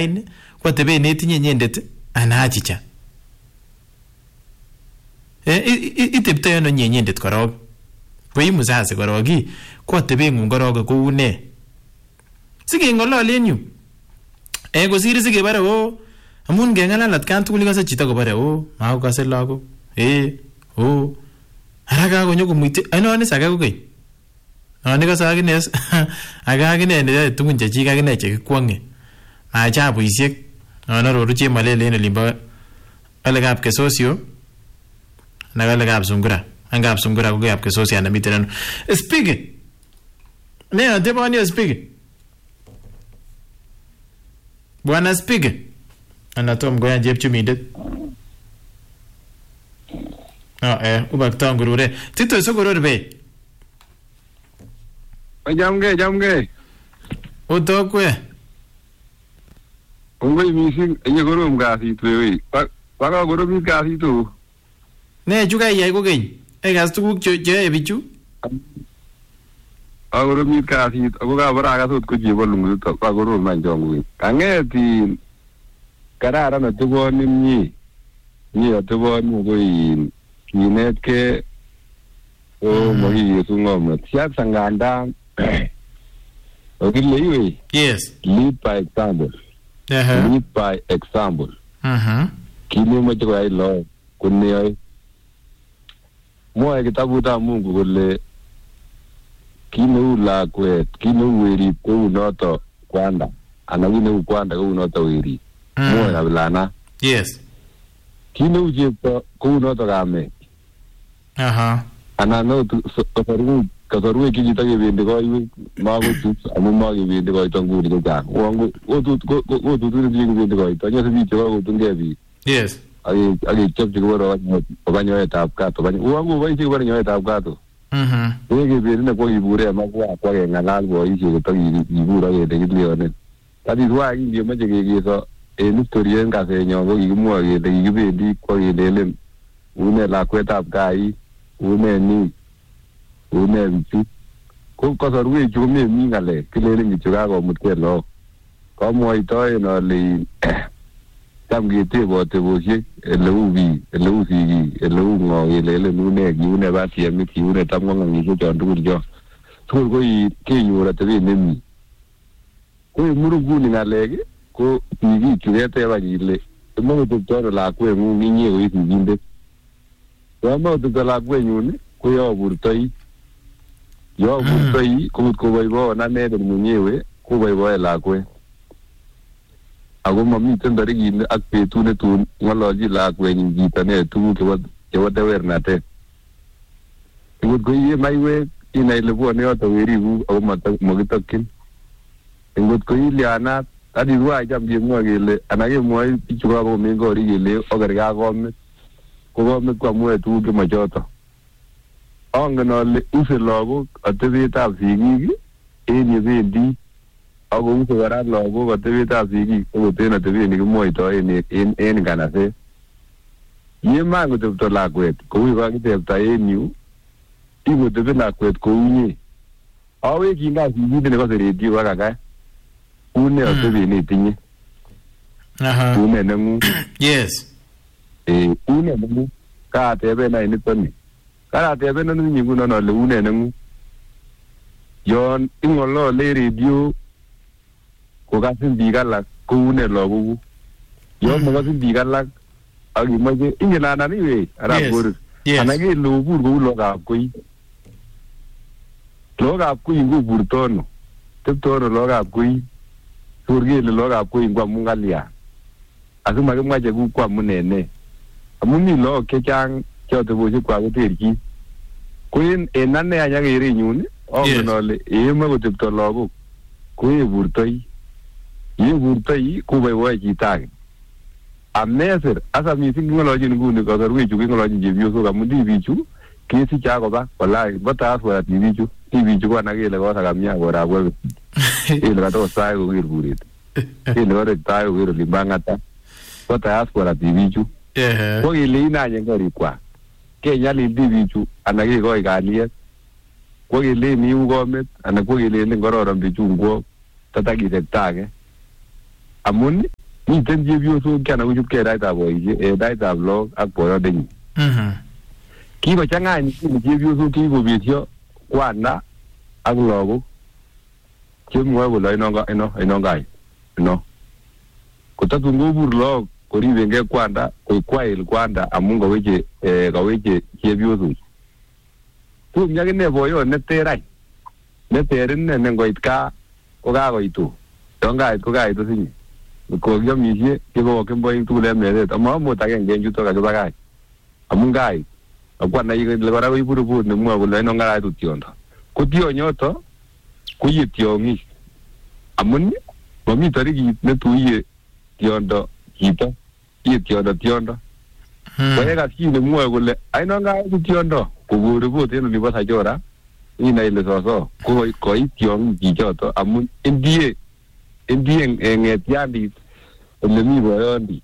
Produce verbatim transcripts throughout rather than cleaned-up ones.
online ko tebe netinye nyendet ana achicha. Eh itepto yono nyendet korok. Ko imusazi koroki ko tebe ngung korok ko une. Sige ngololen yu. Eh kosiri sige bare o amun ngengalal atkan tugul ikase chito kobare o makokase lagok. Eh o haraka konyo kumuite ano ne saka kokei. Ani kase agines aga agine ne tugun chechi agine chekikwonge. Machabuisiek ana roru che malele ne limba alegap kesosio na alegap sungura. Angap sungura ko gap kesosio na miten. Speak. Ne adebani speak. Bwana speak. Anatom goya jepchumindet. Ah eh ubakta ngurure. Tito sogoror be. Jamge jamge. Otokwe. Ongoi mising enye korom kasit wewe. Baka koromit kasit tu. Ne chuka iyai kokeny. Ekas tuguk che che bichu. Akoromit kasit ako kabara kasot ko chebo lungut akorom man jongu. Kangeti kararan atubon nimnyi. Ni atubon ko in kinetke o mogi yesu ngomot. Siap sanganda. Okay, anyway. Yes. Lead by example. Uh-huh. Lead by example. Uh-huh. Kini mo chiko ay lo kunni ay. Mo ay kitabu ta Mungu kule kini ula kwet, kini weri ko unoto kwanda. Ana wine ukwanda ko unoto weri. Mo ay nabilana. Yes. Kini ujipto ko unoto kame. Uh-huh. Ana no kasaru kasaru kiji tage bende ko yu mago tu amu magi bende ko tanguri ko ta. Wangu o tu ko o tu tu bende bende ko ta. Nya se bi ko tunge bi. Yes. Agi agi chop chiko ro banyo eta ka to banyo. Wangu bai chiko banyo eta ka to. Mhm. Ege bende na ko ibure ma kwa kwa ngalal bo isi ko tangi ibura ge de lione. Tadi dua ngi ma je ge so e historien ka se nyo ko imu ge de ibendi ko ge lele. Une la kweta kai. Une ni une bichu ko kasarwe jume mingale kilele ngichuka ko mutelo ko moi toy no le tamgite bote boje ele ubi ele usigi ele ungo ele nune giune ba tiemi tiune tamngo ngi jo ndur jo tur ko yi ke yura te nemi ko murugu ni ngalege ko tigi turete ba gile mo to to la ko ngu ngi ko yi binde ko mo to la ko nyuni ko yo burtoi yo burtoi ko ko boibo na ne de munyewe ko boibo la ko ago mami tendari gi ak petu ne tu ngaloji la ko ni gita ne tu ke wa ke wa de wernate ko ko yi mai we ina ile bo ne to weri bu o ma ta mo gitakin ngot ko yi liana adi wa jam bi mo gele anage mo yi chuka ko mi go ri gele o gar ga go me ko go me ko mo tu ke ma jota angana le use logo atebeta figi eni bendi ago use gara logo atebeta figi ko tena tebe ni mo ito eni en gana se ye mango de to la kwet ko wi ba kite ta eni ibo de la kwet ko unye awe kinga figi de ko se redi wa kaka une atebe ni tinye aha une nemu yes eh une nemu ka tebe na ni toni kara tebe no ni nguno no le une nemu yon ingolo le radio ko ka sin digala ko une logo yo mo ka sin digala agi maje ingena na ni we ara bor anage lo bur go lo ga ko yi lo ga ko yi go bur tono te tono lo ga ko yi surge le lo ga ko yi ngwa mungalia asuma ke maje ku kwa munene amuni lo ke chang cho te bo kwa ko terki kuin enane anya ge ri nyuni o no le e ma ko te to logo ko e burtoi e burtoi ku bai wa ji tag amneser asa mi sing ngolo ji ngu ne ko ru ju ngolo ji bi so ga mundi bi ju ke si cha ko ba wala bata so ti bi ju ti bi ju na ge le ko sa ga mia ko ra ko e le to sai ko ir burit e le ore tai ko ir limbangata bata so ra ti bi ju eh ko ile ina nya ngari kwa ke ya le di bi ju anage ko ga lie ko ile ni u go met ana ko ile le ngoro ram bi ju ngo tata gi de tage amun miten chepyosok kyana kochutgei daitab boisiet eh daitab log ak boyodenyin. Mhm. Kikochang'a mising chepyosok kikobesyo kwanda ak lagok chemwoe kole ainon ainon ainon gai no kotatun kobur lagok koribengei kwanda koikwail kwanda amun kaweche eh kaweche chepyosok. Tum yakine boyot neterai neterin ne nengoit kaa ko kakoitu yon kait ko kaitu sinye ko kyomisie kiko kemboik tugul en meset amamut agenge en chuto kakibakach amun kait akwanda ile kora koibu report nemwoe kole ainon kaitu tiondo ko tionyoto koiye tiong'ik amun mami tarikit netuiye tiondo chito iye tiondo tiondo koyekas chi nemwoe kole ainon kaitu tiondo kokon report en olibo Sajora inai ile soso ko koit tiong'ik chichoto amun indie indie ng'etiandit ole mi boyondit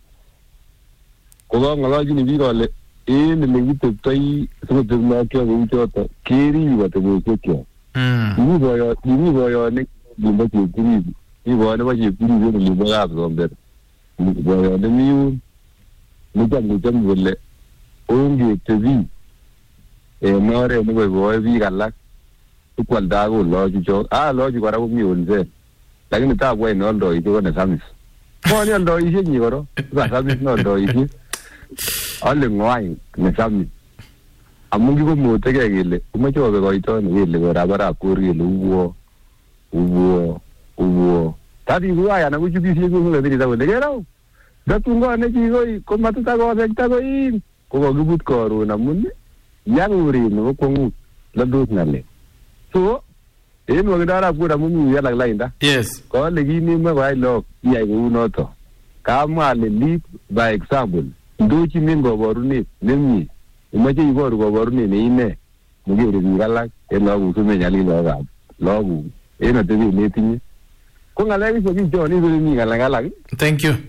ko kang'ololchini biik kole en ele kiteptoi sikotepno kyok kou choto kerib atebosiekyok. Mi boyot mi boyonik olimbo Chepkurui mi boyot nebo Chepkurui en olimbo Kapsomber boyot nemi yun necham kocham kole ongetebi en oret neboiboe biik alak sikwalda akot loochuchok ah loochu kora komi onset lakini tabwai neoldoisie ko nesamis moni oldoisie nyi koro kasamis neoldoisie ale ng'wany nesamis amun kikomotegei kele komoche kobekoitono kele barabarab kor kele uwo uwo uwo tati kuwai anan kochubisie kong'ekabirita kole kerau ndatun kone chikoi komatitakosekta koin ko kakibut karon amun yakureni ko kwong'ut laldos ng'alek so en wakindarab kura amun mi alak lainda yes kole kinime koyai log iyai kou noto kamwa ale lead by example ndochin koborunet nemie imoche iboru koborunet neine mokere biik alak en lagok sumenyalil lagokab lagok en atebet netinye ko ng'alek iso kichoni mi ng'alek alak. Thank you.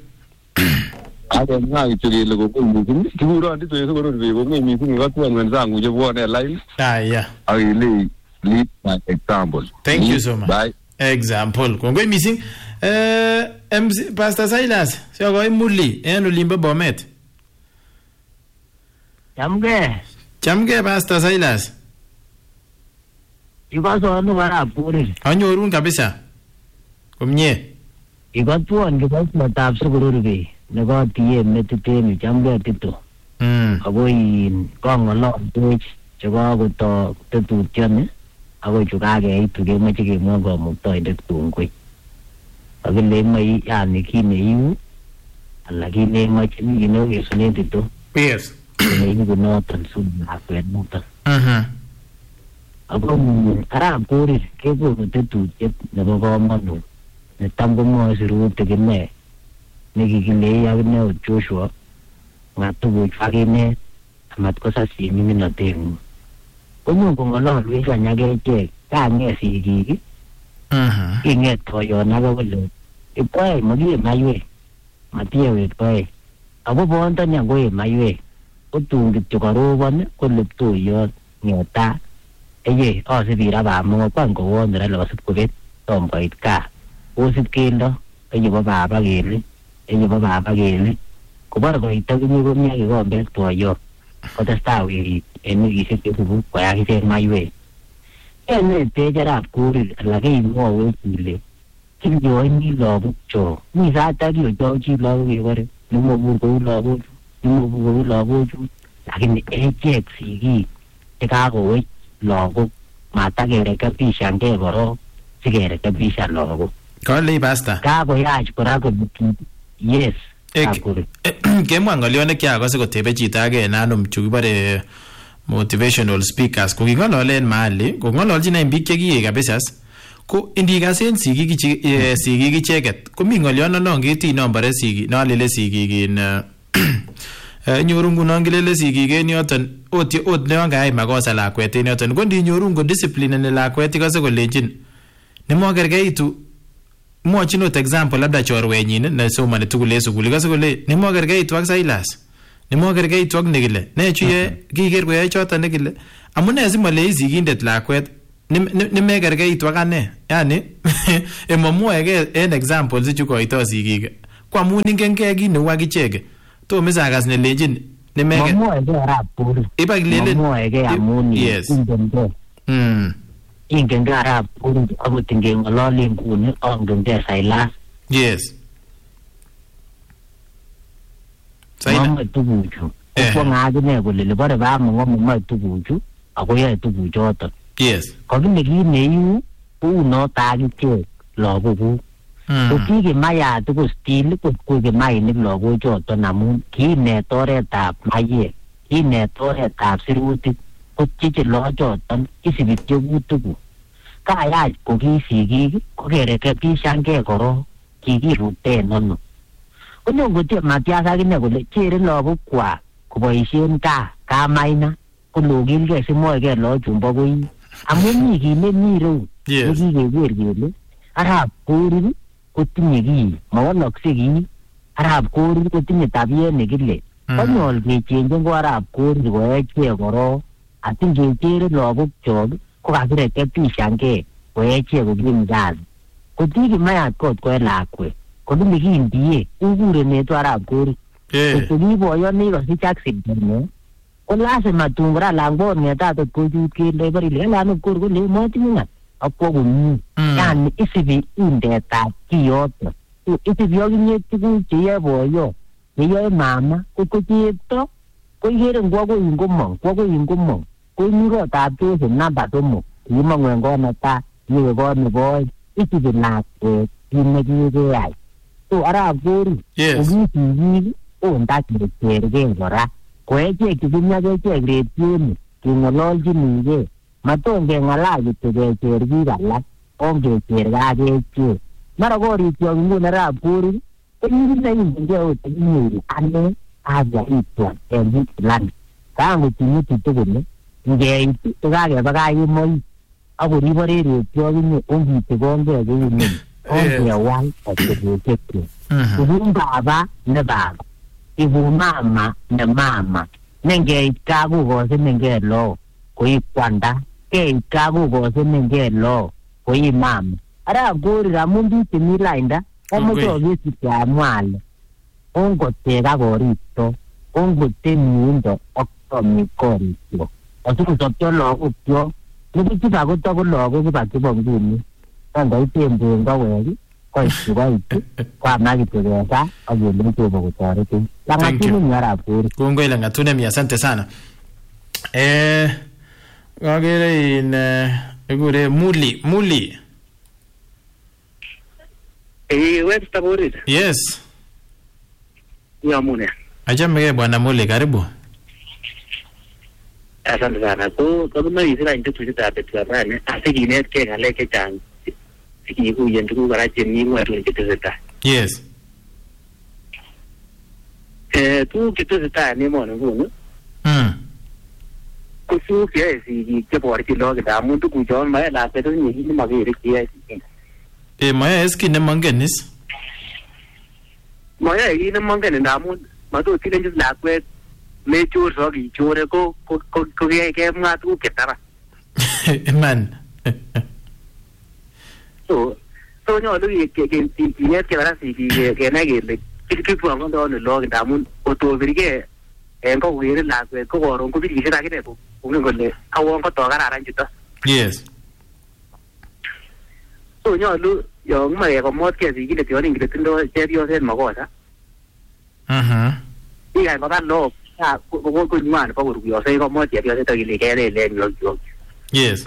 Ako mwa kityo kele kongoi mising kikuron tito sikoror biik kongoi mising ikotwon wenzangu chebwone live. Ah, yeah. Ak ile lead by example. Thank you so much. Bye. Example. Kongoi mising. Eh, M C Pastor Silas, sio muli en olimbo Bomet. Chamge. Chamge Pastor Silas. Ikoso anu bara puri. Anyorun kabisa. Komnye. Ikotwon kibosmetab sikororbe nebo tie metiten chamge tito. Mm. Akoi kong'ololwech chekakoto tetutioni akoi chukakeitu kemoche kemwa kamuktoindet kongoi. Akile imoi yani kit neiu ala kit neimoche mi kit neokesunen tito. Yes. Neibu noton sun lakwet noton. Mhm. Ako arab korir kekonu tetutiet nebo komonut netam komwoe sirutik ine nekikilei akine Joshua ngatubuch akinet amat kosasin ming'inoteng'ung. Komuch kong'ololwech any ak echek kang'et sigik ing'et boyon ake kole ipkoech makie maiwek matiyewet koech ako bondoni angoe maiwek kotun kityo karobon koleptoiyot ng'eta eye asipi raba mo kwan kowon ra lo sip kobet tom koit kaa osip keldo eye bo baba kele eye bo baba kele kobar koito kinyo komia kikombet boyot kotestai werit en wikisiek chesubuk koyak ichek maiwek ene techerab kurik alake imwowech ile kilyoini lagok cho mi sait akiochochi lagok kebore nemobur kou lagochu nemobur kou lagochu lakini echek sigik chekakowech lagok matakerekebishangei korok sikerekebishan lagok. Kole Pastor. Kakoyach kora kobut yes. Kemwa ng'olyon nekiakose kotebe chito age en anum chu kibore motivational speakers ko king'ololen mahali ko ng'ololchin en biik chekiye kabisa ko indikasen sigik sigik icheket komi ng'olyon nongeti nombore sigik nolele sigik in nyoru ngunon kilele sigik en yoton ot ot neyon kayai makosa lakwet en yoton ko ndinyoru ngo discipline ne lakwet ikose kolenjin nemokerkeitu mwochin ot example labda chorwenyin nesomoni tugul en sukul ikose kole nemokerkeitu ak Silas nemokerkeitu ak nekile nechuye kiker koyoe choton nekile amune simolei sigindet lakwet nemekerkeitu ak ane yani emomwoeke en examples chu koito sigik ko amun ingen kee kit neu akichek tomo sakas nelenjin nemeke mamwoeke arap Korir iba kilelen mamwoeke amun yes ingenge mm ingenge arap Korir akot ingeng'ololi nguni angenge Silas yes mamae tuguchu ko ngakine kole libore bamong'o mamae tuguchu akoyae tuguchoton yes kakile kit neiu kounoto akichek lagokuk ko kikimayat ko stil ko kimainik lagochoton amun kiinet oretab mayek kiinet oretab sirutik ko chiche lagochoton isibi tyebutikuk kayach ko ki sigik ko kerekebishankee korok kikiruten ano konyon kotie Matias akine kole chere lagokwak koboisien gaa kamaina kolokilgei simwoekei lagochumbo koi amun mi kit nemi ireu nekikeker kele arap Korir kotinye kii mawalokse kii arap Korir kotinye tabiet nekile konyol kechenjen ko arap Korir koechek korok atingechere lagokchok ko kakirekebishankee koechek kokim kazi kotikimayat kot koe lakwet kokile kindie ukurenetu arap Korir koto kiboyoni kosich accident ko lazima tun kora langbot ng'etatet kochut kele ibore ile elanok Korir kole motinye ng'al akwo komie yani isibi indetab kiyoto isibi akinye tuguk cheyoe boyot cheyoe mama ko chepto ko ikere ngwo koi ngomong kwo koi ngomong koimi kotab Joseph namba somok kimong'u en kot netai iwe kot nebo oeng isibi lakwet kit nekikeyai so arap Korir ko kisigik ondakechergei kora koechek chekimi akechek retionik keng'ololchinigei matom keng'alal kityo kecher biik alak ongecher kakechek mara korityok nguni arap Korir ko kikinainkei ot kinyoru ane ajaitwan en biik fulani kangotinyitu tugul ngeit kokakebakach kemoi akoribore retio kinye ongitikongei kouni ongewal atebosiekchok ibun baba ne baba ibun mama ne mama nengeit kaa kokosininkei loo koi kwanda keit kaa kokosininkei loo koi mama arap Korir amun biik chemi lainda komoche okesipke amwa ale ongoteka korikto ongotemiindo ak somik korikyok asikosopcho lagokyok nikichuba koto lagok kiba chebo nguni kangoiten ben kowek koit koit kwama kityo kesa akele Jehova kotoretech langatuni arap Korir kongoi langatuni asante sana eh agere in egure muli muli eh Webster Korir yes yamune ajamege bwana muli karibu asante sana ko kama isira into tujuta betuarane asikinetkei ng'alek chechang sikikuyen tuguk kora chemi ng'weny chetesetai yes eh tuguk chetesetai en emoni nguni mm ko tuguk cheyoe sigik cheborchin lagok amun tuguchon mayoe lakwet otinye kit nemokere cheyoe sigik eh mayoe kit nemongen is mayoe kit nemongen ndamun matot ilenjin lakwet mechorso kichore ko ko ko kemwa tuguk chetara iman so so nyolu kinetkei kora sigik kenai kele kibwongondo ano lagok ndamun otobirgei en kokere lakwet ko koron kobirisiek akine kongen kole awon kotok kararan chuto yes so nyolu yon kimoe kekomotkei sigindet yon ingen tindoi chepyoset makosa mhm ikany koba lagok konywan nebo koruyoso yekomot chepyoset akile kelelen lagok yes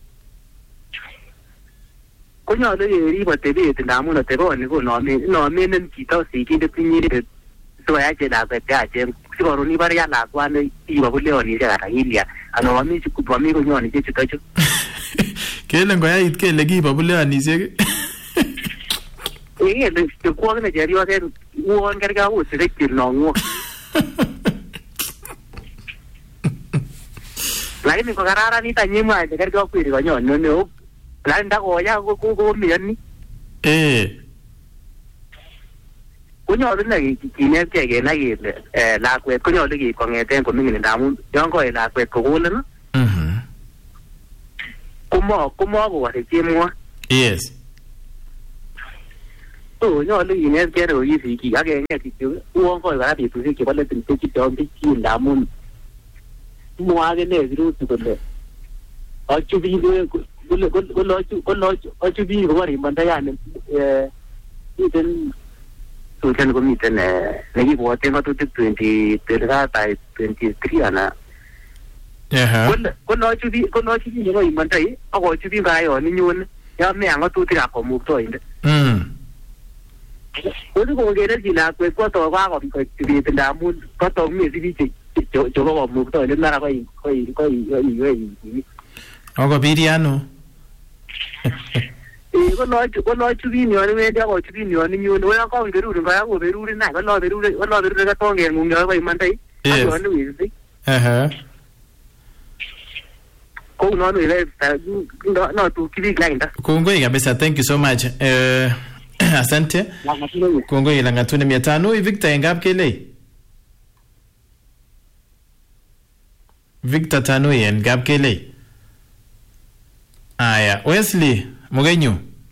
konyolu kerib atebet ndamun ateboni konomen chito sigindet inyendet sikoyach lakwet yachen sikoron ibore ya lakwani ibabuleonisiek anan kilya anan momi konyonishiek chutochu kele ngoyait kele kibabuleonisiek kele chekwok ne chepyoset uon kergei akot sikekyin nong'wong lakini ko kararanit any imwa ile kergei ak weri konyon neo lakini ndakoya komeyoni eh konyolu ne kinetkei kenai kele lakwet konyolu keib kong'eten koming'in ndamun yon koet lakwet kokolen mhm komo komokokose chemwon yes So nyolu kinetkei royis sikik ak keng'et kityo uon koi kora betusiek chebo let chekiton biik ndamun mwa akine sirutik kole achu biik kole kole achu achu biik kobor imanda yani miten tuchen komiten nekibwoten ng'atutik twenty twenty three ana konochu biik konochu biik nebo imandai ak ochu biik kora yon inyone yon mea ng'atutikab komuktoindet. Kosi kokere chi lakwet kotok kakobit bet ndamun kotok mesi biik chebo komuktoindet mara koi koi koi koi okobiri ano eh konochu konochu biik yon iwendi ak ochu biik yon inyone koyon kakoberurin kora koberurin any kono berure kono berure katongeng'ung yon bo imandai ak yon iwekse ehe kou non wele no tukyi biik lainda. Kongoi kabisa, thank you so much. Eh asante. Kongoi Langatune mia tano. Victor engap kele. Victor tano engap kele. Aya, Wesley Mugenyu.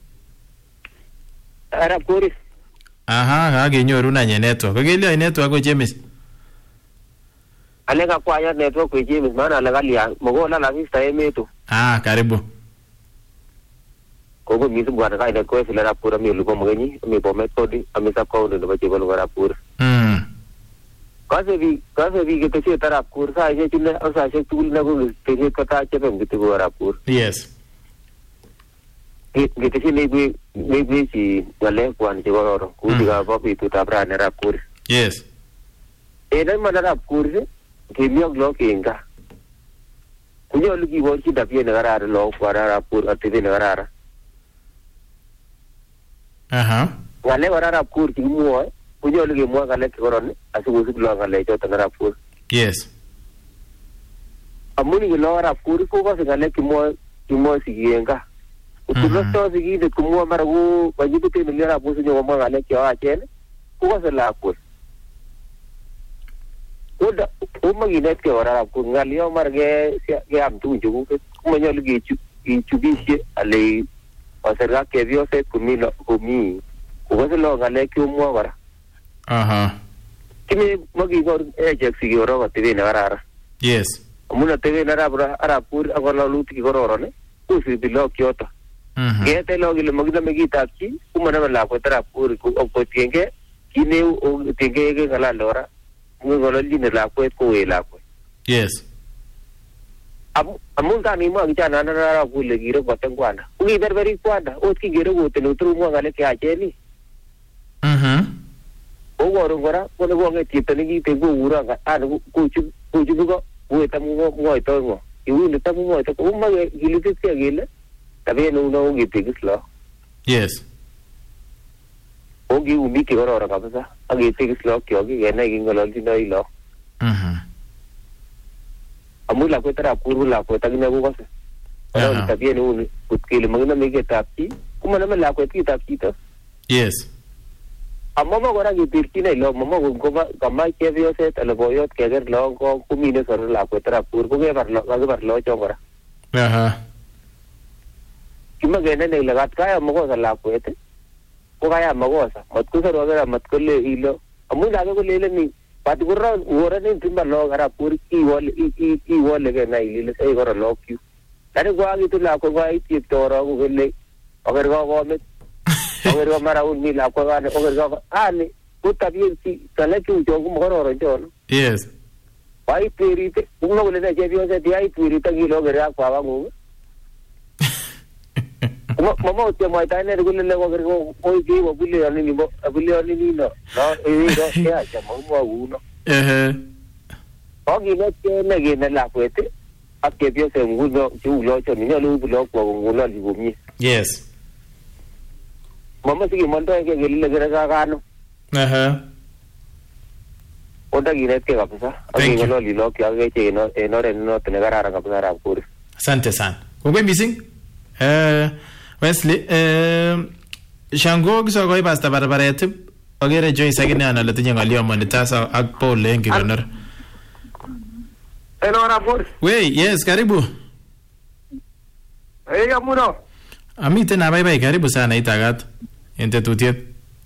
Arab Koris. Aha, kagenyoru nanye network. Kokele network ko James. Alega kwa ya network ko James maana alagalia mogola la vista emetu. Ah, karibu. Kogo misu bwana kai net ko fila rapura mi lugo mgenyi mi bomet kodi amisa ko ndo bache bolu rapura. Mm. Kase bi kase bi ke tese tarap kur sa je chune asa se tul na ko tese kata che pem gitu go rapura. Yes. Ke tese ne bi ne bi si wale kwan je go ro ku diga ba bi tu tabra ne rapura. Yes. Ena mana rapura ke miok lo kinga. Kunyo lugi wo chi da pie ne garara lo kwara rapura atide ne garara. Aha. Wale garara kur ti mo kunyo lugi mo gale ke goron asibu sib lo gale cho tanara pur. Yes. Amuni ke lo rapur ko ko gale ki mo ki mo sigienga. Utulo to sigi de kumo maragu bajibu te ne rapur nyo mo gale ke wa chen ko ko la pur. Uda umma ginet ke ora rapur ngalio marge ke am tu jugu ke kunyo lugi chu ki chubisi ale oserga ke vio se kumilo kumi. Ko se lo gale ki mo gara. Aha. Kini magi gor ejek sigi oro ko tebe na gara. Yes. Muna tebe na rabra arapur agola luti ki gororo ne. Usi bilo Kyoto. Mhm. Gete lo gile magida megi tapchi kumana la ko tarapur ko ko tienge kine o tienge ke kala lora. Mu golo line la ko ko e la ko. Yes. Amu amun ta ni mo gicha na na ra ku le giro ko tengwana. Ugi berberi kwanda o ki giro ko tenu tru mo gale ke ajeni. Mhm. O goro gora ko le wonge ti tani gi te go ura ga an ku chu ku chu go u ta mu mo to ngo i u le ta mu mo to ko ma ge gili te ke gele ta be no no gi te gislo. Yes. O gi u mi ke goro ra ka sa a gi te gislo kyo gi ge na gi ngolo di no i lo. Mhm. Amu la ko tra puru la ko ta gi na go ko se. Pero ta be no ku ke le magna me ge ta pi kuma na me la ko ti ta pi to. Yes. Amama gora gi tirkina lo mama go ba kama ke vio se tele boyot ke ger lo go kumine sor la ko tra pur ko ge bar lo ga bar lo chongora. Aha. Kima ge ne lagat ka am go la ko ete ko ga am go sa mat ko sor ga mat ko le ilo amu la go le le ni pat gurra ora ni timba lo gara pur ki wol i i i wol ge na ile se gora lo ki tare go agi tu la ko ga i ti to ro go le agar go go me agar go mara un ni la ko ga ne agar go ani puta bien si kale ki jo go mo ro jo. Yes. Pai pirite uno go le na je bio se ti ai pirita gi lo gera kwa wa ngo. Mama te mai ta ne go le le go go oi gi go bile ani ni bo bile ani ni no no e ro ya cha mo mo uno. Eh. Ogi ne ke ne ge ne la kwete akke bio se ngulo ju lo cho ni lo lo ko ngulo li go mi. Yes. Mama sigi monto ke ge le gera ga ga no. Aha. Oda gi ne ke ga pesa agi ngulo li lo ke age che no e no re no te ne gara ra ga pesa ra pur. Asante sana. Kongwe missing. Eh Wesley, eh Shango giso ko ibasta barabara yatib ogere joy sagine ana letinye ngalio monitasa ak Paul lengi gonor. Hello rapor. Wey, yes, karibu. Eh amuno. Amite na bye bye karibu sana itagat. Ente tutiet.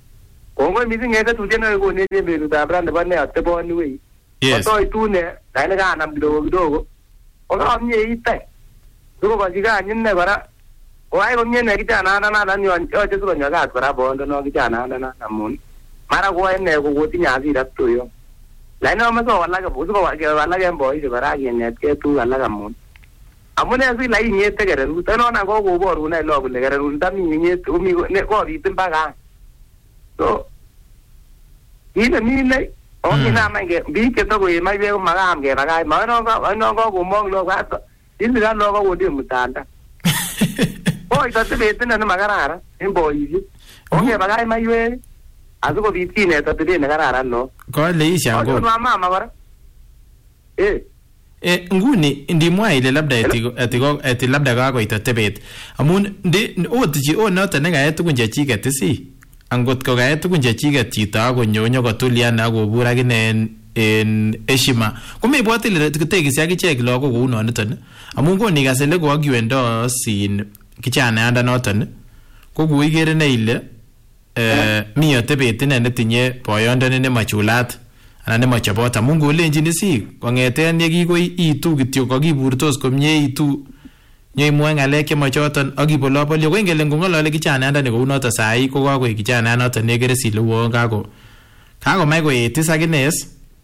Kongoi missing ngeke tutien ko ne je beru da brand ba ne ateboni we. Yes. Oto itune dai ga nam kidogo kidogo. Oga mye ite. Duko ba jiga nyinne bara. Wai ko nyene kijana na na na nyo yote ko nyaga kora bondo no kijana na na namun. Mara ko ene ko goti nyazi ratto yo. Lai no ma so wala ga busu ko wala ga boy je bara ge net ke tu wala ga mun. Amune si lai nyete ga ru tano na ko go boru na lo le ga ru ndami nyete umi ne ko ri tin baga. So ina ni ne o ni na ma ge bi ke to ko mai be ma ga am ge baga ma no ko no ko ko mong lo ga to. Din ga lo ko wo di mutanda. Poi da te na magara in boy. Oke bagai mai we. Azu ko biti ne ta te ne garara no. Ko le isha go. Ko mama mabara. Eh. Eh nguni ndi mwa ile labda eti eti go eti labda ga ko itatebet. Amun ndi o tiji o no ta ne ga etu kunje chiket si. Angot ko ga etu kunje chiket chita ko nyonyo ko tulia na go bura gine en eshima. Kome ibwati le tekisi akichek lo ko uno niton. Amun ko ni gasele ko agiwendo sin kijana anda noton ko kuigere ne ile eh mi atebet ine netinye boyondone ne machulat anan ne machobot amun kolenjin si kongeten ye kikoi itu kityo kakiburtos komie itu nyemwa ngalek chemachoton akipolopolyo ko ingele ngolole kijana anda ne kounoto sai ko kakoik kijana noton negere sile wo kako kakomai koetis akines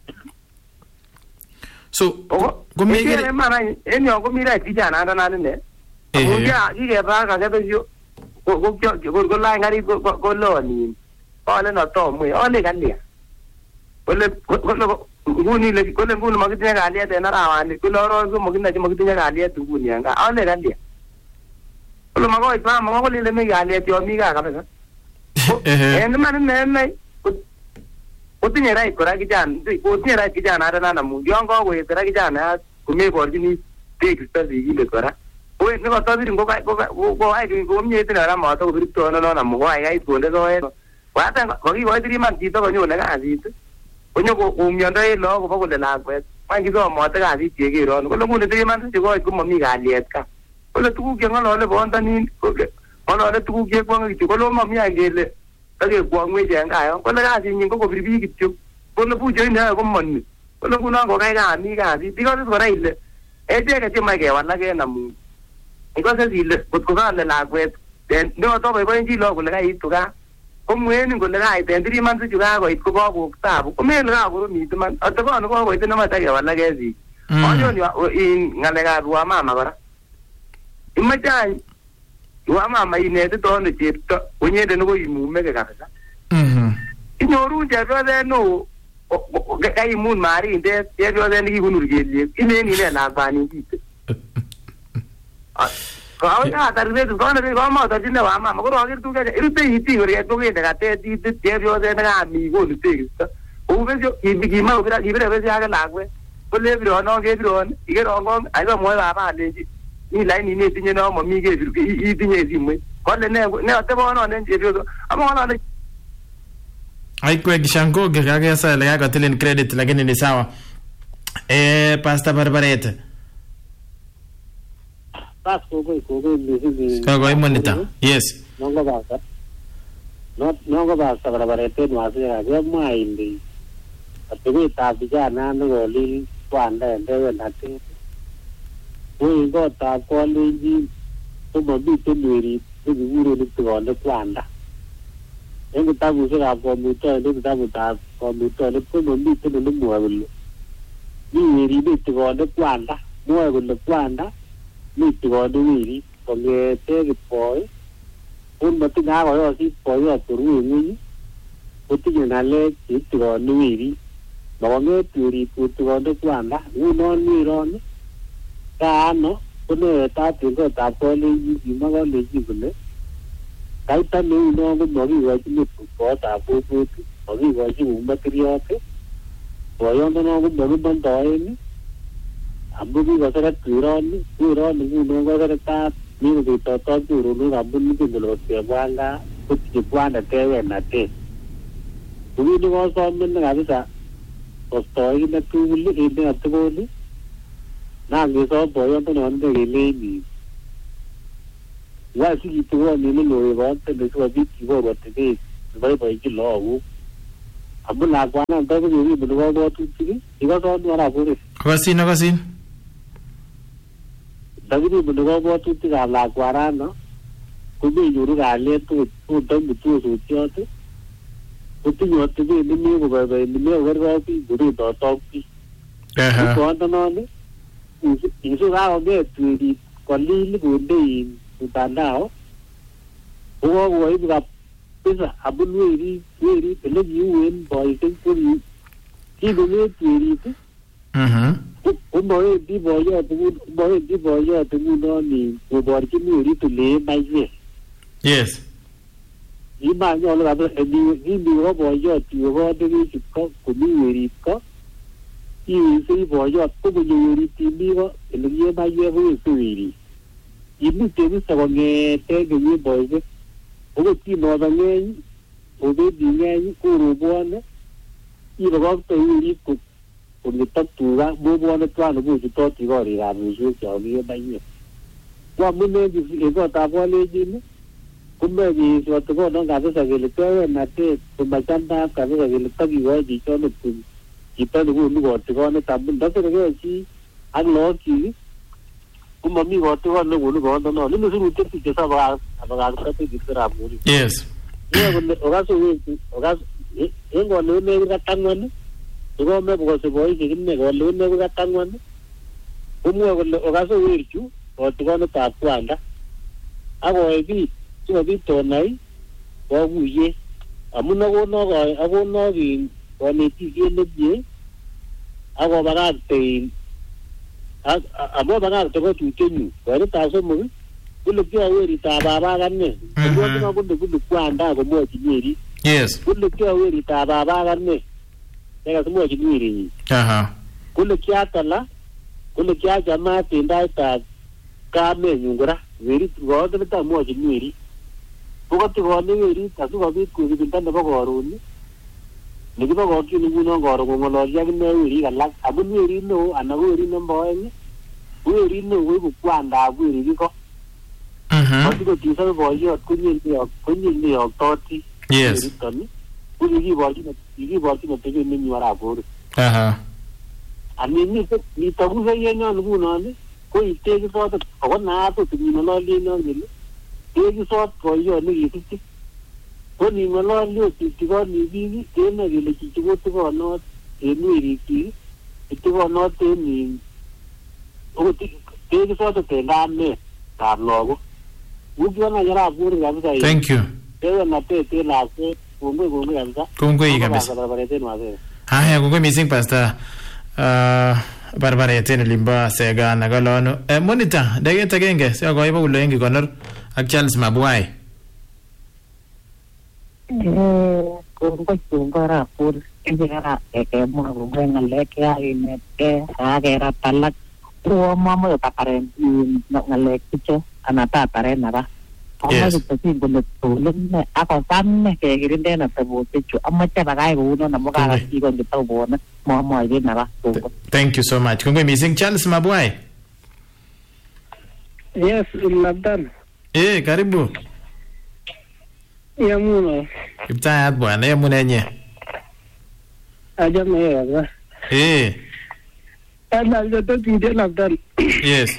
so ko megere mana enyo ko mira kijana anda nane ne ya ige ba ka ke yo ko ko ko ko la ngari ko ko lo ni ole no to mu ole galia ole ko ko nguni le ko le nguni magitinya galia te na rawani ko lo ro so magina je magitinya galia tu nguni anga ole galia ole mago ipa mago le le me galia ti o mi ga ka ba eh en man ne ne ko tinya rai ko ra kijan ko tinya rai kijan ara na mu yongo we ra kijan a ko me ko ni te ki sta di le ko ra. Oye, no está bien, go go go go ay go mi te na ma to virto no no na mo ay ay to le do e. Wa ta ko gi wa tri man ti to nyo na ga si. Ko nyo ko um yo dai lo ko ko le la ko. Ma gi do mo ta ga si ti gi ro. Ko lo mu le tri man ti go ko mo mi ga liet ka. Ko le tu ge ngalo le bon ta ni ko ge. Ko lo le tu ge ko ngi ko lo mo mi ai ge le. Ta ge ko ngwe je ga yo. Ko le ga si ni ko ko bi bi gi tu. Ko le pu je ni ko mo ni. Ko le ku na ko ga ga mi ga si. Ti ko ko ra ile. E je ga ti mai ge wa na ge na mu. Entonces si le kutuka le la kwet den no to be ben ji lo ko le ga ituka ko mwen ko le ga ten man su juga ko itko ko ta ko me le ga ko mi man ato ko no ko ite na mata ga wala ga si ojo ni in ngale ga ruwa mama bara imata ruwa mama ine de to ne chepto onye de no ko imu me ga ka mhm inyoru je ro de no ga imu mari de ye ro de ni gunur ge le ine ni le na ba ni ti Kau ya target tu, kau nanti kau mau target ni apa? Mak kau akhir tu kan, itu tu hiti orang itu kan dekat tu tu dia juga ada nak amigo tu tu. Uben jo, ibu gimana uben ibu dah bersih agak lagu. Boleh biro, no ke biro, ikan orang, ayam mau apa ada ni? Ni lain ini tinya no mami ke biro, ini tinya si mui. Kau le ne ne atau mana ne jadi tu, apa mana ne? Ai kwa kishango kaka sasa le yako tilen credit lakini ni sawa. Eh pasta barbareta. Pas ko ko ko ni Ka ko imonita. Yes. No go ba sa. No no go ba sa barbareta no ase ga ga mai ndi. Ati ta bija na no go li kwan da de na ti. Ko go ta ko li ji to bo bi to ni ri to bi ru ni to on de kwan da. En ta bu se ga ko mu to de ta bu ta ko mu to de ko mo bi to no mo wa lu. Ni ri bi to on de kwan da. Mo wa lu kwan da. Ni to on de ri ko le te ri poi. Un ba ti ga go si poi ya to ru ni. Ko ti na le ti to on ni ri. Ba nge ti ri ku to on de kwan da. U no ni ro ni. Ta no ko ne ta ti ko ta ko le ji ma go le ji le. Cái tên nó nó có mọi người chỉ được có ta vô vô mọi người chỉ muốn bắt cái gì rồi ông nó có mọi người bên đó ấy anh bố có cái cửa đó cửa đó nó nó có cái ta như cái tao tao chủ rồi nó làm bên cái đồ tiền quan đó cái chuyện quan là cái về là cái bố nó có xong bên là cái sao có tối cái nó cứ lấy cái nó tự vô đi na cái số bố ông nó nó cái lên wa si tu wa ni no wa te de so bi ti wa te de boiboichi lagok amun lakwana ndio kiribu nebo botutik ikoso ndwara kore Akasin akasin. Ndakiribu nebo botutik ab lakwana no kumenyoru kalyet tuto mutusotiot kutinyo tebe nimi koboiboi nimi kokerkopi kuruto tokpi Aha. Koandonone isu kakonget werit kolil konde mtandao kokoibu kabisa abun werit werit ele kiuen boisek kuri kikonget werit Mhm. komowendi boyot komowendi boyot ngunon koborchin werit ole maiwek Yes. imanyolu kabisa kimi ko boyot iwe konde kechut ko komi werit ko iwesei boyot ko konyo werit imi ko ele kiye maiwek kowese werit imite bisa kong'eten kenyit boisek okot kinoto ng'eny obendi ng'eny korobwone ibokoktoi werit kong'etok tuga mobwone twan kochutoti korikab muswek chon kiye maiwek ko amun en kotab kalenjin komoe keesyoto konon kabisa kele kewenatet komachamdaat kabisa kele tokikoi chichonet chito nekonu kotikonet amun ndosirekei chi ak lookyik komomi kotikonet nekonu koondonon ini sirutiet kityo sabakakitatekitab murik Yes. iye kole okase wetu okas en kolewenet kokatangwan chekome kokose boisiek ine kolewenet kokatangwan komwoe kole okase werchu kotikonetab kwanda akoe biik sikobit tonai kokuyet amun akono akono konetisiet nemie akobakakte amu bakakte kochutenyu koritab somok kole kioe weritab baba akane komwochino kole kule kwanda komwochin werit Yes. kule kioe weritab baba akane nekasimwochin weritnyi Aha. kole kiatala kole kiachamat en taitab kamenyu kora werit kooteletai mwochin werit kokotikone werit asikobit kokibindo nebo koron nekibokokyin ngunon koron kong'ololyo akine werik alak amun werit neo anan ko werit nebo oeng ko werit neo koibu kwandab werik iko Mhm. asikotisobe boyot konyin neyoktoti Yes. weritoni ko kikiborchin atebet nemie arap Korir Aha. animito mitokuseyenyon ngunon ko itekisote ako naat ot nging'ololyenyon kele tekisot boyot nekikisich ko ning'ololyi ot itikoni biik kenoe kele chichi kotikonot en werikyik itikonot en okot tekisot ot en kametab lagok ukionai arap Korir kabisa Thank you. kewenatet en lakwet kongoi kongoi kabisa Kongoi kabisa. barbaret en wasere Haya, kongoi missing Pastor. Uh, barbaret en olimbo Sega nakolonu. Eh, monitor, dakika agenge sikokoi Paulo en kikonor ak Charles Mabwai. Kongoi kongoi arap Korir kekera kekemwa kongoi ng'alek chekakinetgei kakerat alak ko mamoe tataren ng'alek chucho anan tataren naba Yes. amoche kotesin kole tolen ne akosam ne kekirinden atebosiek chu amoche bakach kounon amu kakas kikon chetokobwone mamwoe kit naba kongoi. Thank you so much. Kongoi missing Charles Mabwai. Yes, labdan. Eh, karibu. Yamuno. Kiptayat bwana, yamune nye. Ajame ya. Eh. Ana joto tinde labdan. Yes.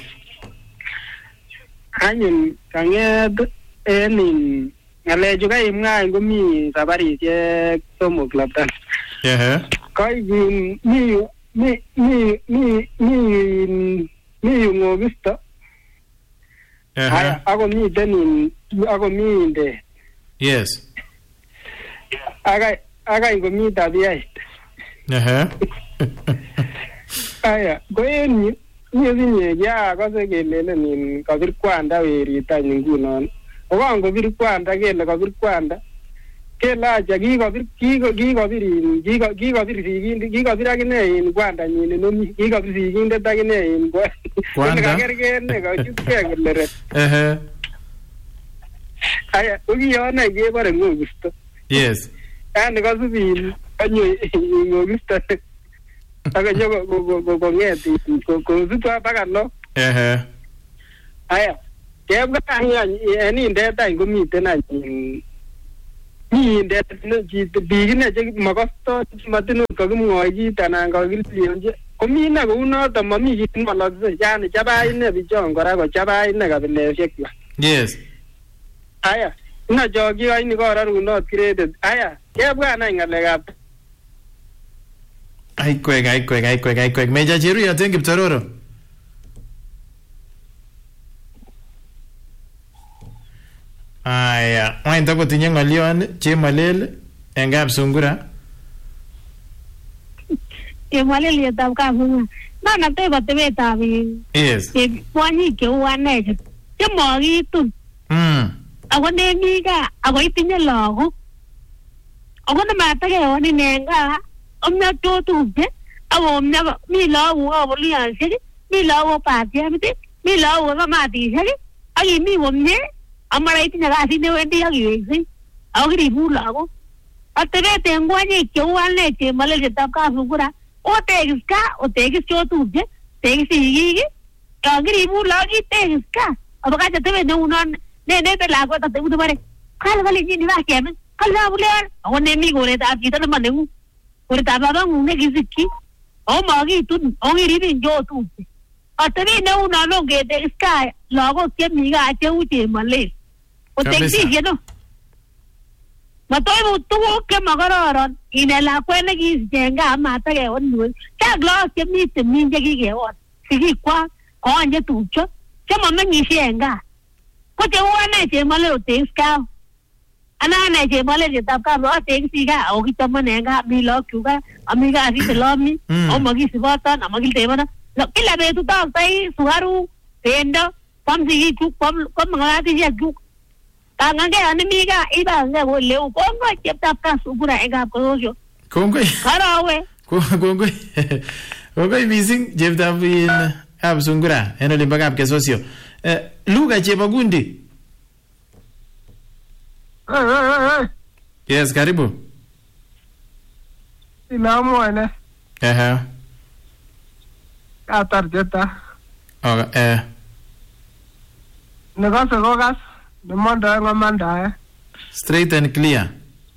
Anyun kanget enin ngalechu kaimwa ngomi sabarisiek somok labdan. Yeah. Koi mi mi mi mi mi mi mi ngogisto. Haya, ako miten in ako minde. Yes. Aga aga ngomi tabiait. Aha. Aya, ko en yu Nyinyi ya akose kelelen in kabir kwanda weritany ngunon. Okan kobir kwanda kele kabir kwanda. Kele acha kikobir kikobir in kikobir sigindet kikobir akine in kwanda nyin inomi kikobir sigindet akine in kwanda. Kakerker ne kachutkei kole ret. Ehe. Aya, ukiyonai kebore ngokisto. Yes. Yani kasubin kanyo ngokisto. Akanyo kong'et kosutwa baka lo. Ehe. Aya, kebwa any en indet any komiten any Nyindet chito biik ine che makostoi matin kakimwoi kit anan kakilionji komi ine kou noto mami kit nemoloksei yani chabai ine bichon kora kochabai ine kabileshek kwak. Yes. Aya ina joki aini korarunot credit aya kebwa nai ngalekab Ai kwek ai kwek ai kwek ai kwek Meja Cheruiyot en Kiptororo. Aya, wany takotinye ng'olyon Chemalel en Kapsungura. Chemalelietab Kapsungura. Nonote kotebetab Yes. kwonyik cheu ane chemokitun. Mm. Ako nemi gaa ako itinye lagok. Ako nematakewon ine gaa omnya totupche ako omnya mi lagok abolianshek mi lagok patiemit mi lagok kamatishek ak imi komye amara itinye kasit newendi ak iweksei ako kiribun lagok. Atebet en kwonyik cheu ane Chemalelietab Kapsungura otekis gaa otekis chotupche tekis sigik yon kiribun lagok itekis gaa abakach atebet neunon nenete lakwet atebut bare kale kalenjin iba kemin kale abuleon ako nemi koretab chito nema neng'ung koretab babang'ung nekisikyi ako makitun ako kiribin chotupche atebet neunon ongetekis gaa lagok chemi gaa cheu Chemalel otekisishe no matoibu tuguk chemakororon ine lakwet nekisiche en gaa matakewon iwe chang lagok chemi timin chekikewon sigikwak koon chetupcho chemameng'ishe en gaa ko cheu ane Chemalel otekis gaa ana ane Chemalelietab Kapsungura otekisi gaa ako kichomon en gaa mi lagok gaa ami kasit elomi ako makisiboton amakiltebono kila betut aktoi sukaruk bendo kwam sigikchuk kwam makatisiekyuk kang'ang'e ani mi gaa ibang'e koleu kongoi cheptab Kapsungura en kapkososio Kongoi. karawe Kongoi. Kongoi missing cheptab Kapsungura en olimbo kapkesosio. Luka Chebogundi. Yes, karibu. Inamwone Ehe. katar jeta Okay, eh. nekose kokas nemondoe ngomandae Straight and clear.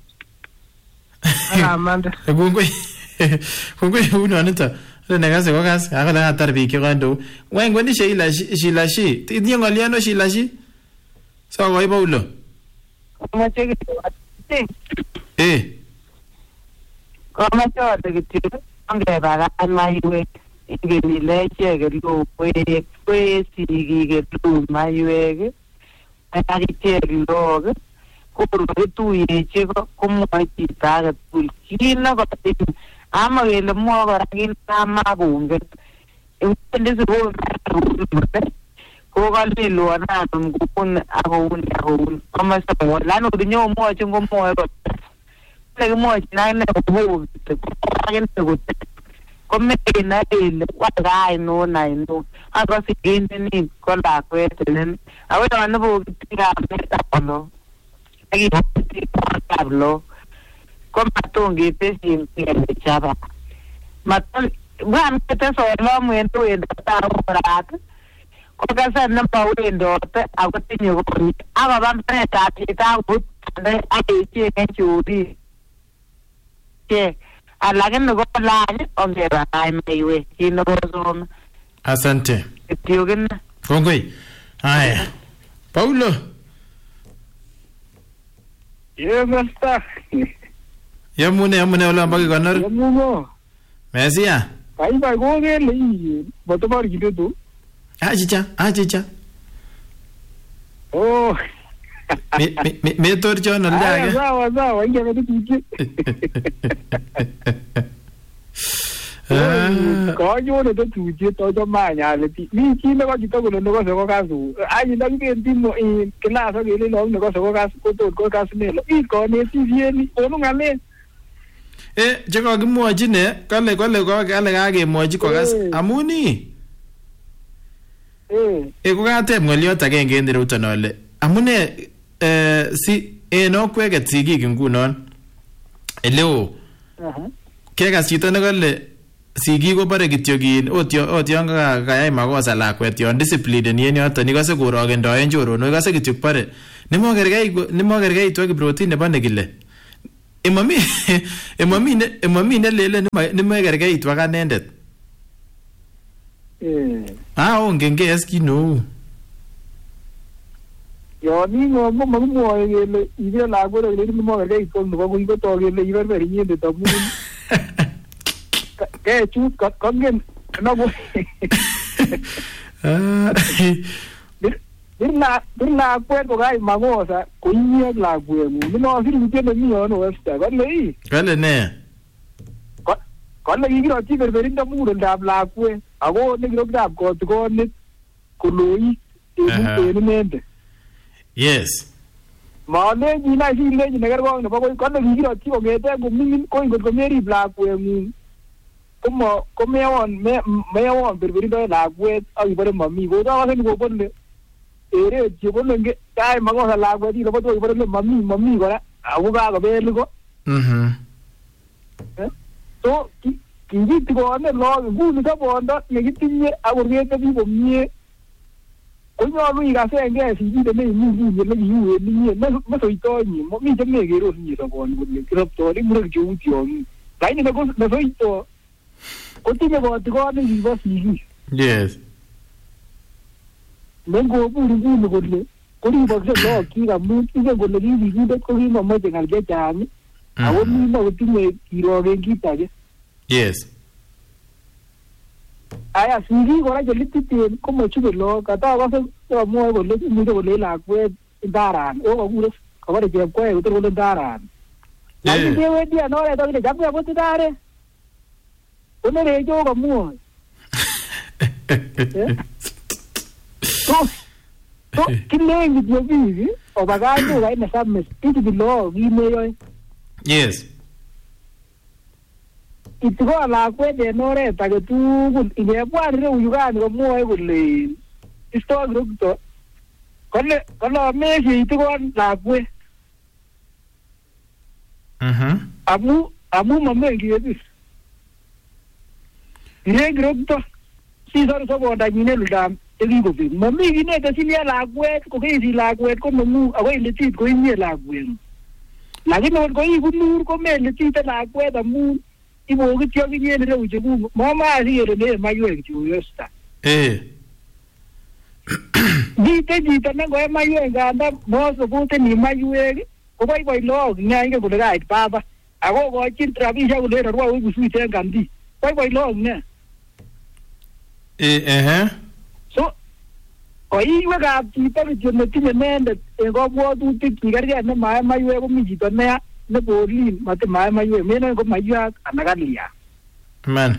akamande Kongoi. Kongoi uno nito. Le negase kokas akala atar biik chekondo. Wany kwani Sheila Sheila shi. Tinye ng'olyon o Sheila shi? So koi Paulo. komache kityo Eh. komache ale kityo ongebakat maiwek ingeni ile icheket lokwek kwee sigik elu maiwek ak ichek lok kor kakituyechi komwoe chito age tugul kit nekotin ama kele mwoe kora kit namakongen wendi sukul ko kalelwon anum kobun akouni akouni komosta ng'wong lani kotinye komwochin komwoe kot kile kimwochin akine kobokite akine kote komekenai ile wany kainon ainon akose kindinin ko lakwet inen ako yon ibokiti kametab lo akibokiti kametab lo ko maton ketesyin kechaba maton bwamete solomu en wendotab orat ko kasa nemawendote ako tinye konyit akoba mbaretab chito akobut bandek akecheng'e chorik che alakini ko lany ongeba kai maiwek kit nekosome. Asante. Kityo kine. Kongoi. Haya. Paulo. Yes, master. Yamune yamune olombo kikonor. Yamumo. Mesia. Kaibai kokele iye motobor kidoto. Achicha, achicha. Oh. Me me me torchon olda age. Sawa sawa ingebe tutuje. Konyone to tuje to jo manyale ti. Mi chi ne ko chito kole ne ko se ko kasu. Ai nda kibendi mo in class akele lo ne ko se ko kasu ko to ko kasu ne lo. I ko ne ti vieni onu ngale. Eh, je kokimwochi ne, kale kale ko kale kakemwochi kokas amuni. Eh. Eh kokateb ng'olyot agenge en ireyuton ole amune eh si en okweket sigik ngunon eleo. Aha. Kekas chito nekale sigik kobore kityo kin ot ot yon kayai makosa lakwet yon discipline en yoton ikose korogendoen choronok ikose kityo bore nemokergei nemokergeitu ak Kiprotich nebo nekile Emami emami ne emami ne lele ne makerkeit wak anendet. Eh. Ah, ongen ke eskino. Yo ni ngo mo mo ngele ide la go le ni mo le ko no ko ko to le iber ber ni de tamu. Ke chu ka kongen no go. Ah. Dirla dirla pues ko gai magosa ko ni la buemu. Ni no sir ni tiene ni no esta. Ko le. Kale ne. Ko ko le igiro ti ber ber nda mu nda la kwe. Ago ni giro da ko ko ni ko loi. E ni mente. Yes. Ma le ni na si le ni negar ko no ko ko le igiro ti ko ngete ko min ko ko ko meri la buemu. Como come on me me on ber ber nda la kwe ai ber mami go da wa ni ko le. Ere jibo nge kai mago la gwa di lo to ibare mami mami gora awu ga ga be lugo Mhm. Eh to ki ki ti go ne lo gu ni ga bonda ne ki tinye awu ge ta bi bo mie ko nyo lu ga se nge si di de ne ni ni ne ni yu ni ni ma ma so ito ni mo mi je me ge ro ni so go ni ni ki ro to ni mu ge ju ti on kai ni go na so ito ko ti me go ti go ni bo si. Yes. Mengo buri buri golle ko ri ba se lo ki ga mu ti ge golle ni ni de ko ri mo ma de ngal ge jami awon ni no ti me ki ro ge ki ta ge. Yes. Aya si ri gora je litti ti ko mo chu lo ka ta ba se mo golle ni de golle la ko daran o ko ru ko ba je ko e to golle daran la ni de we dia no le to ge ja ko ti dare o ne re jo ko mu to to kile ngi dio vivi o bagaglio vai na sa me spiti di lo vi me yo. Yes. Itigo la kwe de nore ta ke tu ine bwa re u yuga ni mo e gulle isto grupto kolle kolle me ji itigo la kwe. Mhm. Amu amu mamme ngi yedis ine grupto si so so bo da ni ne ludam eligo vi mami gine de silia la gwet ko ke si la gwet ko mu awe le tit ko ni la gwet la gine ko i gunur ko me le tit la gwet amu i bo ke tio gine ne ro je mu mama ri re ne ma yue ju yosta Eh. di te di te ne go ma yue ga da mo so ko te ni ma yue ko bai bai lo nya nge ko ga it baba ago go chin travi ja go le ro wa u su te ngandi bai bai lo ne Eh eh. so oi we ga ti ta ke ne ti ne ne e go bo tu ti ki gar ga ne ma ma yue ko mi ji to ne ne bo li ma te ma ma yue me ne ko ma yue ana ga lia Man.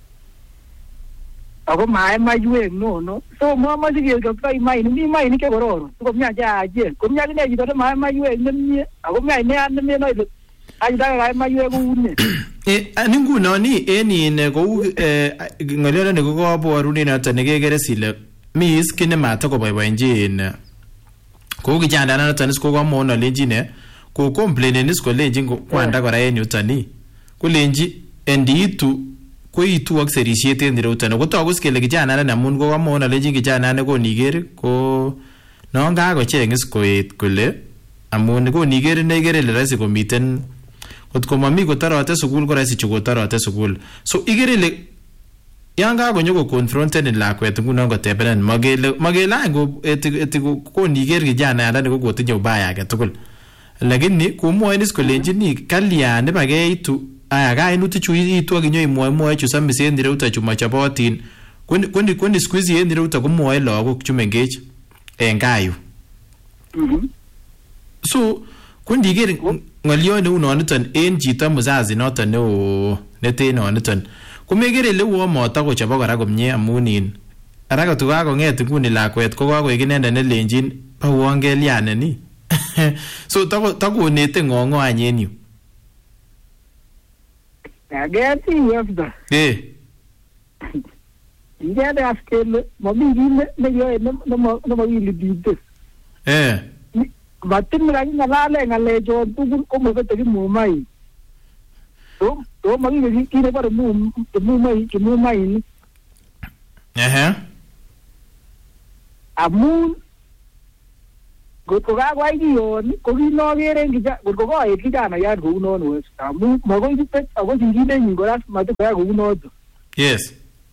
ako ma ma yue no no so mo ma ji ke ko kai mai ni mai ni ke go ro ko mi ja je ko mi ne ji to ma ma yue ne mi ako mi ne an ne no ai da ga ma yue ko ne Eh, ningu no ni eni ne go eh ngolelo ne go bo runi na tane ge gere sile mi iskine mata ko boy njin ko gi janda na tane ko go mo no lenji ne ko complain ni sko lenji ko kwanda ko raeni utani ko lenji enditu ko itu akserisiete ndire utani ko to go skele gi janda na mun go mo no lenji gi janda ne ko nigere ko no nga go chengis ko et kule amun ko nigere ne gere le rasi ko miten ko mami ko tarote sukul ko rasi chugo tarote sukul so igere le yanga go nyogo confronte ni la kwet nguno go tebenen magele magela go eti ko niger gi jana ala go gote jo baya ga tukul lakini ko mo enis ko lenji ni kalia ne bage itu aya ga inu ti chui itu gi nyoi mo mo chu sam se ndire uta chuma chabotin kundi kundi kundi squeeze ye ndire uta ko mo e lo go chumengech engayu mhm so kundi igere ngaliyo ne uno niton en jita muzazi noton ne o nete no niton kumegere le wo mota ko chaba kora komye amunin ara ko tuga ko nget nguni lakwet ko ko iginende ne lenjin pa wongeliane ni so tako tako nete ngongo anyen yu agati yefda eh ingede askele mo bi ne ne yo no no no mo yili bide eh batin ra ni la le ngale jo tu ko mo te mu mai to to mo ni ki ne par mu mu mai ki mu mai ni eh amun Kotko kakwai kiyon ko kinokere eng kija kotko koet kijanayat kou nono amu makoi kipet ako sigindenyin kora matikoyai kou noto. Yes.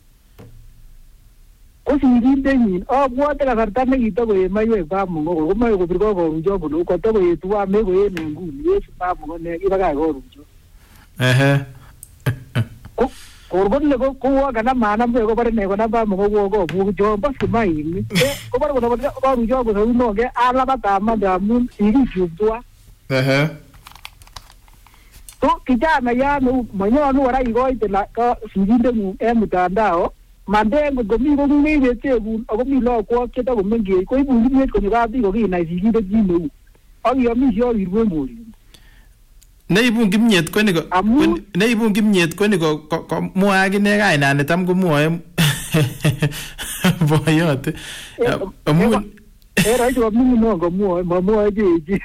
Ko sigindenyin abwote kasarta nekitokoe maiwek Bamongo komoe kobir korucho kole kotokoet tuwan mekoen eng nguni Yesu Bamongo ne kibakach korucho. Ehe. Korkole ko kowo kana manam ko bare ne kona Bamongo ko ko bu jo bas maini. Ko bare ko korucho ko no ke ala bata madamun sigi chubwa. Ehe. To kijana ya no manyonu wara igoite la ka sigindengung eng mtandao. Mandengo gomi ko ngebe tegun ako mi lo ko keta ko menge ko ibu ngibet ko ngabi ko kinai sigindet jineu. Ak yomi yo wirwe mori. Neibu kimnyet ko ni ko neibu kimnyet ko ni ko mwoe akine kaina ne tam ko mwoe boyot. Amun era yo mimi no ko mwoe ma mwoe jeji.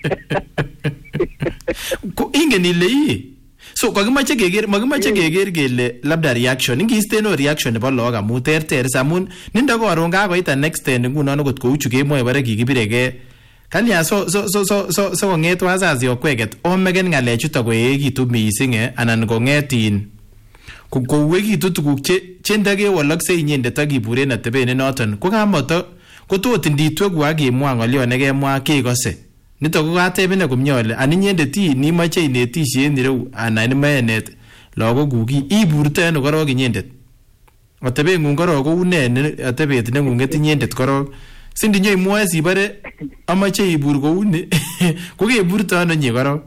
Ko ingen ile yi. So kakimache keker makimache keker kele labda reaction ingisteno reaction nebo log amu terter samun nindo koron kakoita next ten ngunon okot kou chu kemwoe bare kikibirege kalya so so so so so so konget wazazi okweket omeken ngalechuto koekitu mising eh anan kongetin kouekitu tuguk che chendakewolokse inyendet akiburen atebet noton ko kamoto kotot nditweku akimwa ngolyo nekemwa kekose. Nito ko katebene komye ole aninyendet ii nimache inetishe en ireu anan imenet lagokuk iburto en korok inyendet. Atebengung korok kou ne atebet nengunget inyendet korok. Sindinyo imwoe sibare amache ibur kou ni ko keburto ano nye korok.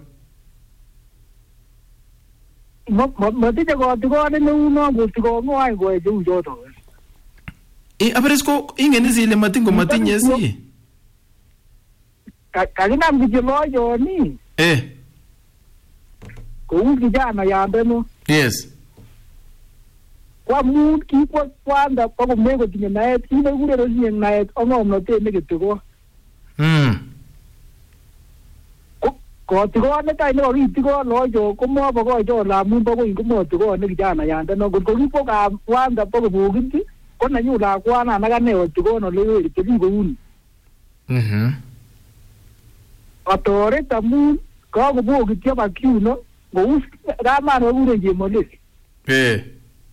Matije kotikone neuno kotikong'wai koe cheu choto. Eh abares ko ingen isile matin ko matinye si. Kakinam kityo loyoni. Eh. Kou kijana yandeno. Yes. Kwa mut kikwa kwanda pako meko tinye naet, ine kure rosinye naet, ong'omnotet nekitiko. Hmm. Kotikone kai neko kitiko loyo, komobo kocho lamun pako ingomotikone kijana yandeno. Kotko kikwa ka kwanda pako bukiti, ko nanyu lakwana nakane otikone oleweri, cheki kouni. Mhm. Atoret amun kakobokityo bakyuno kou kaman kokure Chemolet. Eh.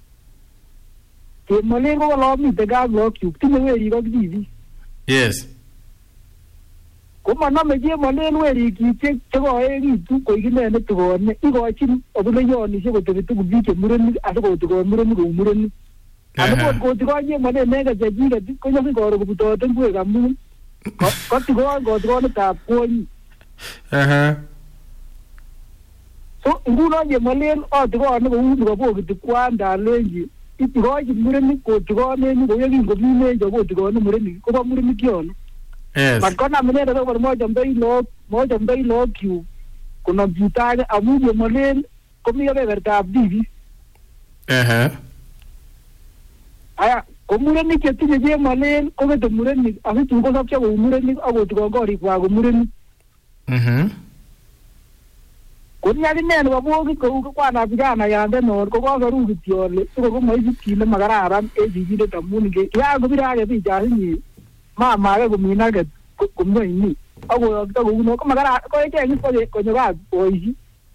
Chemolet ko kolomite kap lokyuk tinye werik ak tibik. Yes. Komanome Chemolet werikyik chekoekitu koik ine netikone ikochin obuleyonishe kotebi tugul biik che murenik asikotikon murenik kou murenik. Angot kotikon Chemolet neke chechiket konyosi koro kobutote ngwek amun kotikon kotikonetab kwonyi. Aha. So nguno Chemolet atikone kou nikobokiti kwanda alenji itikochi murenik kotikonen kou yekingomimenjo kotikone murenik kobo murenik yon. Yes. Matkonam inendet akobor mochomdoi lok mochomdoi lokyuk konom chito age amu Chemolet komi kebebertab tibik. Aha. Aya ko murenik chetinye Chemolet kokete murenik asitun kosopcho kou murenik akotikon korikwak kou murenik. Mhm. Koni akine nebo bokit kou kwanab kijanayandeno ko kosoru kityo ole siko komoisip kit nemakararan en sigindet amun yakobire ake picha asinye mama ake komin ake komwoini akoyokto kouno komakararan ko echeng konyo kat boisi.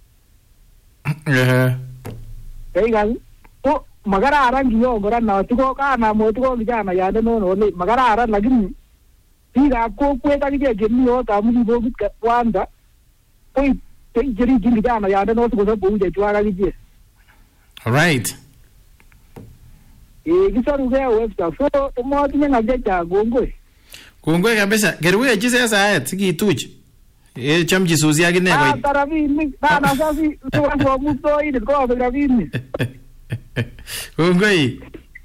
Ehe. Kaikas ko makararan kiyon kora notiko kanam otiko kijanayandeno ole makararan lakini biikab kokwet akichek chemi yot amu kibokit kwanda koib cherikin kijanayandeno sikosop kou chechwak akichek. Alright. Eh kisorugei website so komotinye ng'al chechang kongoi. Kongoi kabisa. Kerwechi se saet sikituch. Eh chomchi susi akine koit. Ah tarabinik nana sasi sokomustoidet kobek rabinik. Kongoi.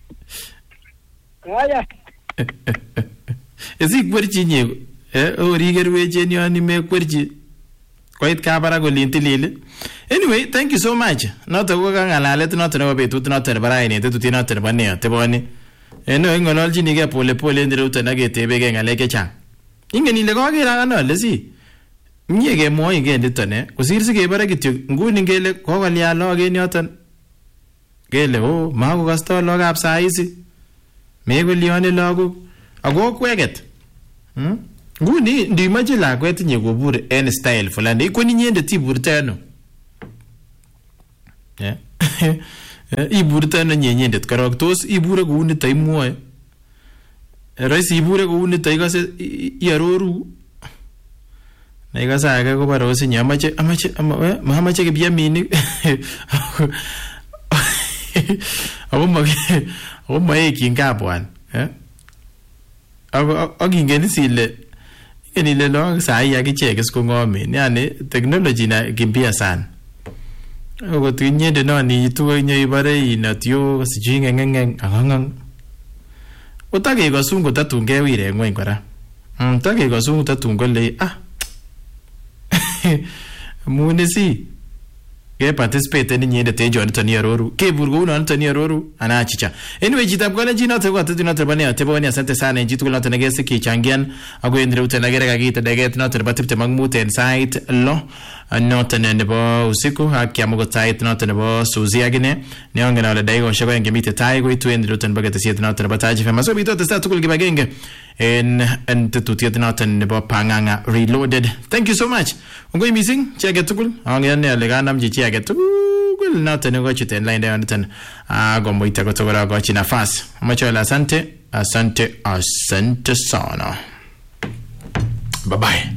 Aya. Esikwerchi nye eh ori kerwechi en yon imekwerchi koit kabara kolin tilil. Anyway, thank you so much. Noto ko kang'alalet noto nebo betut noto nebo raini tetutiet noto nebo ne ateboni. Eno ing'ololchinigei pole pole en ireuton aketebegei ng'alek chechang. Ingen ile koker akane ale si mie kemwoi ingen niton eh kosir sikebare kityo nguni ngele kokolya log en yoton. Kele oh makokosto logab saisi. Mekolyone lagok ako kweket. Hm? nguni ndimache lakwet tinye kobur en style fulani ikweni nyendet iburte ano eh iburte ano nyendet korok tos ibure kou nito imwoe rahisi ibure kou nito ikose iaroru na ikose age kobo rosinye amache amache amache kipyaminik ako ma ako maekyin kabwan eh ako akingen sile ingeni le lo sai akichek is ko ngomen yani technology na kimbia sana ako tinyende noni tu nye ibare inatyo sijinge ngeng agangang utage kosungu tatunge wire ngwen kora mm tage kosungu tatungo le ah munisi ke participate ni nyende tejo antoni aroru ke burgo na antoni aroru anaachicha anyway jitabgala jina tego atatu tabani ateboni asante sana jitu la tenegese ki changian ago endre utenagere kagita deget na terbati magmute inside lo noten nebo usiku akiamugo tait noten nebo suziagine neonge na daigo shago ngemite taigo itu endre utenbagete siete na terbataji fema so bito testa tukul gibagenge en en tututiet noten nebo panganga reloaded. Thank you so much ungoi missing chege tukul angen ne leganam ji chege tukul noten ngo chiten line down noten ago moita ko togora go china fast amachola asante asante asante sana bye bye.